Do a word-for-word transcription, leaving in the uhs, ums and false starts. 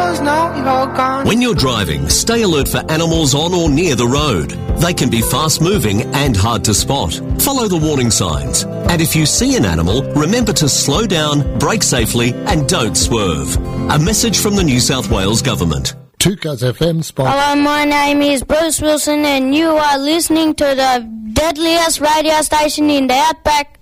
cause now you're gone. When you're driving, stay alert for animals on or near the road. They can be fast-moving and hard to spot. Follow the warning signs. And if you see an animal, remember to slow down, brake safely and don't swerve. A message from the New South Wales Government. two Cuz F M spot. Hello, my name is Bruce Wilson and you are listening to the deadliest radio station in the Outback.